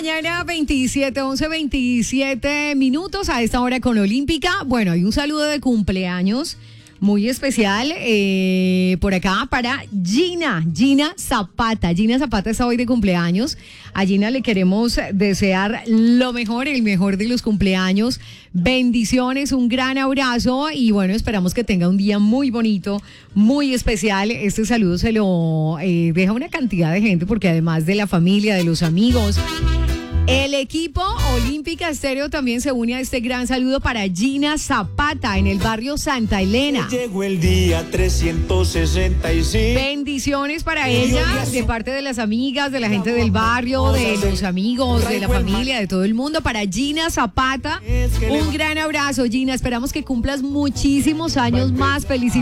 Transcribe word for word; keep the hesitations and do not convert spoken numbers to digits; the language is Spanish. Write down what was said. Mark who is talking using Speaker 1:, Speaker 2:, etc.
Speaker 1: mañana, veintisiete, once, veintisiete minutos a esta hora con Olímpica. Bueno, hay un saludo de cumpleaños muy especial eh, por acá para Gina, Gina Zapata. Gina Zapata está hoy de cumpleaños. A Gina le queremos desear lo mejor, el mejor de los cumpleaños. Bendiciones, un gran abrazo y bueno, esperamos que tenga un día muy bonito, muy especial. Este saludo se lo eh, deja una cantidad de gente porque además de la familia, de los amigos, el equipo Olímpica Estéreo también se une a este gran saludo para Gina Zapata en el barrio Santa Elena.
Speaker 2: Llegó el día trescientos sesenta y cinco.
Speaker 1: Bendiciones para ella, de parte de las amigas, de la gente del barrio, de los amigos, de la familia, de todo el mundo. Para Gina Zapata, un gran abrazo, Gina. Esperamos que cumplas muchísimos años más. Felicidades.